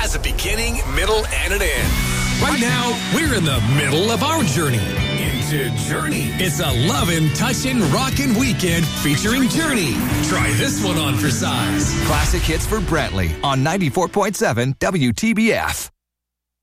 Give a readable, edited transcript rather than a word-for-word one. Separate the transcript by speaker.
Speaker 1: has a beginning, middle, and an end. Right now, we're in the middle of our journey into Journey. It's a lovin', touchin', rockin' weekend featuring Journey. Try this one on for size.
Speaker 2: Classic hits for Brantley on 94.7 WTBF.